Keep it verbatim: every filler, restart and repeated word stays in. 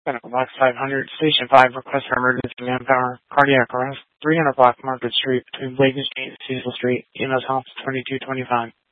Medical Box five hundred, Station five, request for emergency manpower, cardiac arrest, three hundred block Market Street between Blaken Street and Cecil Street, E M S House twenty-two twenty-five.